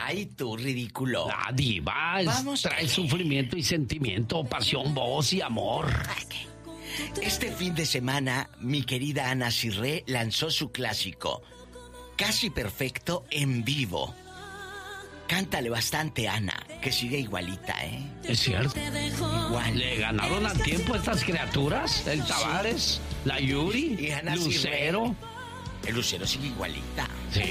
Ay, tú, ridículo. La diva trae sufrimiento y sentimiento, pasión, voz y amor. Este fin de semana, mi querida Ana Cirré lanzó su clásico, Casi Perfecto, en vivo. Cántale bastante, Ana, que sigue igualita, ¿eh? Es cierto. Igual. Le ganaron al tiempo a estas criaturas, el Tavares, la Yuri, Y Ana Lucero. Cirré. El Lucero sigue igualita. Sí.